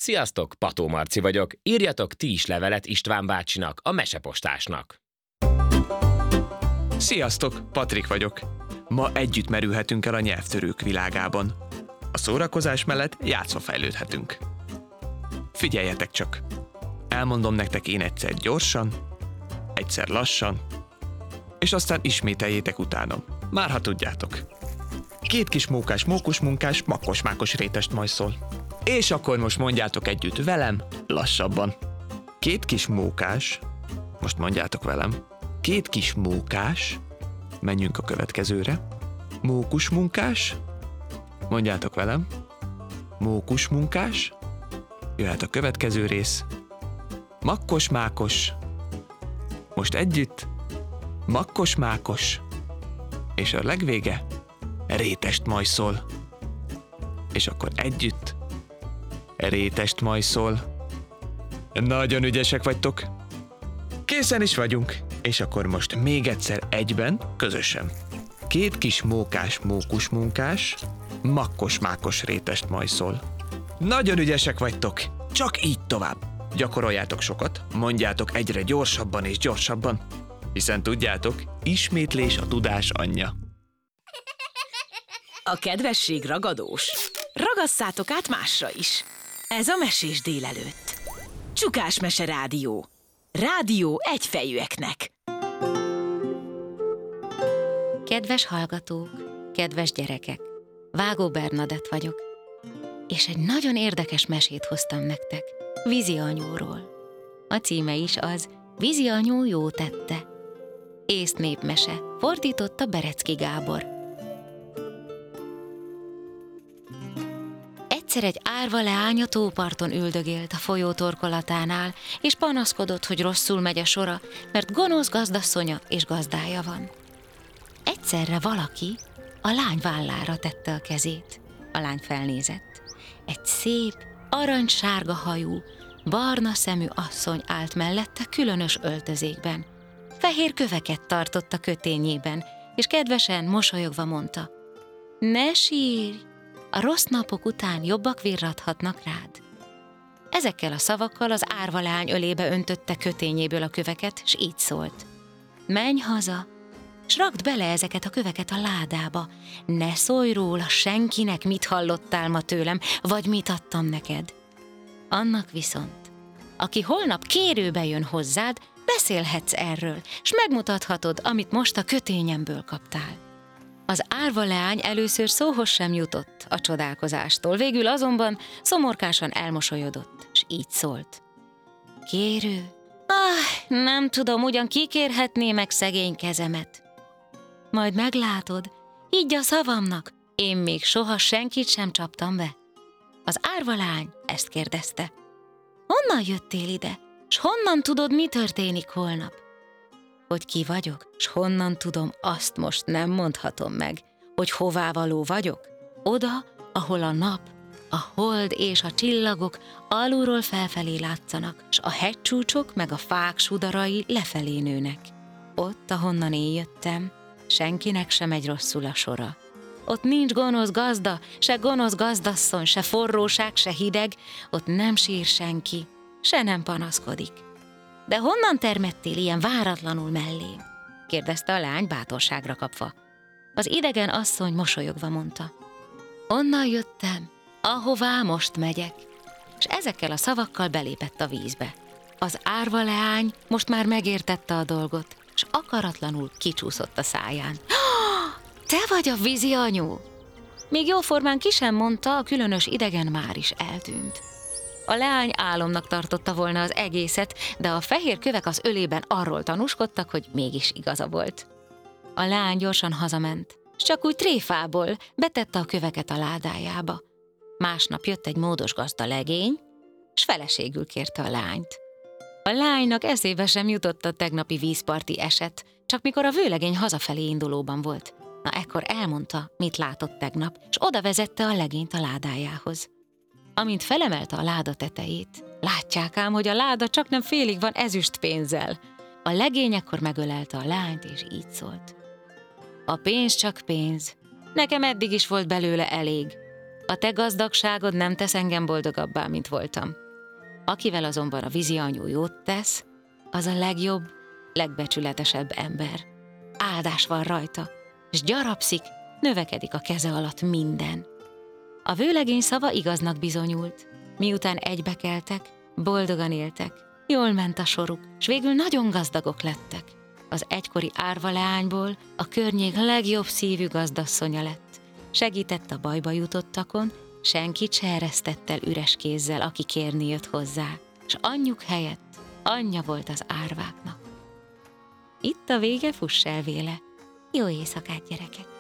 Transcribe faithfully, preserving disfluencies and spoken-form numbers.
Sziasztok, Pató Marci vagyok. Írjatok ti is levelet István bácsinak, a mesepostásnak. Sziasztok, Patrik vagyok. Ma együtt merülhetünk el a nyelvtörők világában. A szórakozás mellett játszva fejlődhetünk. Figyeljetek csak! Elmondom nektek én egyszer gyorsan, egyszer lassan, és aztán ismételjétek utánam. Már ha tudjátok. Két kis mókás, mókus munkás, makkos-mákos rétest majszol. És akkor most mondjátok együtt velem, lassabban. Két kis mókás, most mondjátok velem, két kis mókás, menjünk a következőre. Mókus munkás, mondjátok velem, mókus munkás, jöhet a következő rész. Makkos-mákos, most együtt, makkos-mákos, és a legvége rétest majszol. És akkor együtt, rétest majszol. Nagyon ügyesek vagytok. Készen is vagyunk, és akkor most még egyszer egyben, közösen. Két kis mókás, mókus munkás, makkos-mákos rétest majszol. Nagyon ügyesek vagytok, csak így tovább. Gyakoroljátok sokat, mondjátok egyre gyorsabban és gyorsabban, hiszen tudjátok, ismétlés a tudás anyja. A kedvesség ragadós. Ragasszátok át másra is. Ez a Mesés délelőtt. Csukás Mese Rádió. Rádió egyfejűeknek. Kedves hallgatók, kedves gyerekek, Vágó Bernadett vagyok, és egy nagyon érdekes mesét hoztam nektek, Vízi anyóról. A címe is az, Vízi anyó jó tette. Észt népmese, fordította Berecki Gábor. Egyszer egy árva leány a tóparton üldögélt a folyó torkolatánál, és panaszkodott, hogy rosszul megy a sora, mert gonosz gazdasszonya és gazdája van. Egyszerre valaki a lány vállára tette a kezét. A lány felnézett. Egy szép, aranysárga hajú, barna szemű asszony állt mellette különös öltözékben. Fehér köveket tartott a kötényében, és kedvesen, mosolyogva mondta: ne sírj! A rossz napok után jobbak virradhatnak rád. Ezekkel a szavakkal az árva leány ölébe öntötte kötényéből a köveket, s így szólt: menj haza, s rakd bele ezeket a köveket a ládába. Ne szólj róla senkinek, mit hallottál ma tőlem, vagy mit adtam neked. Annak viszont, aki holnap kérőbe jön hozzád, beszélhetsz erről, s megmutathatod, amit most a kötényemből kaptál. Az árva leány először szóhoz sem jutott a csodálkozástól, végül azonban szomorkásan elmosolyodott, s így szólt: kérő, ah, nem tudom, ugyan kikérhetné meg szegény kezemet. Majd meglátod, higgy a szavamnak, én még soha senkit sem csaptam be. Az árva lány ezt kérdezte: honnan jöttél ide, s honnan tudod, mi történik holnap? Hogy ki vagyok, s honnan tudom, azt most nem mondhatom meg. Hogy hová való vagyok? Oda, ahol a nap, a hold és a csillagok alulról felfelé látszanak, s a hegycsúcsok meg a fák sudarai lefelé nőnek. Ott, ahonnan én jöttem, senkinek sem megy rosszul a sora. Ott nincs gonosz gazda, se gonosz gazdasszony, se forróság, se hideg, ott nem sír senki, se nem panaszkodik. De honnan termettél ilyen váratlanul mellém? Kérdezte a lány bátorságra kapva. Az idegen asszony mosolyogva mondta: onnan jöttem, ahová most megyek. És ezekkel a szavakkal belépett a vízbe. Az árva leány most már megértette a dolgot, és akaratlanul kicsúszott a száján. Te vagy a vízi anyu! Még jóformán ki sem mondta, a különös idegen már is eltűnt. A leány álomnak tartotta volna az egészet, de a fehér kövek az ölében arról tanúskodtak, hogy mégis igaza volt. A leány gyorsan hazament, s csak úgy tréfából betette a köveket a ládájába. Másnap jött egy módos gazda legény, s feleségül kérte a lányt. A lánynak eszébe sem jutott a tegnapi vízparti eset, csak mikor a vőlegény hazafelé indulóban volt. Na ekkor elmondta, mit látott tegnap, s oda vezette a legényt a ládájához. Amint felemelte a láda tetejét, látják ám, hogy a láda csak nem félig van ezüst pénzzel. A legény ekkor megölelte a lányt, és így szólt: a pénz csak pénz, nekem eddig is volt belőle elég. A te gazdagságod nem tesz engem boldogabbá, mint voltam. Akivel azonban a vízi anyu jót tesz, az a legjobb, legbecsületesebb ember. Áldás van rajta, s gyarapszik, növekedik a keze alatt minden. A vőlegény szava igaznak bizonyult. Miután egybekeltek, boldogan éltek, jól ment a soruk, s végül nagyon gazdagok lettek. Az egykori árva leányból a környék legjobb szívű gazdasszonya lett. Segített a bajba jutottakon, senkit se eresztett el üres kézzel, aki kérni jött hozzá, s anyjuk helyett anyja volt az árváknak. Itt a vége, fuss el véle. Jó éjszakát, gyerekek!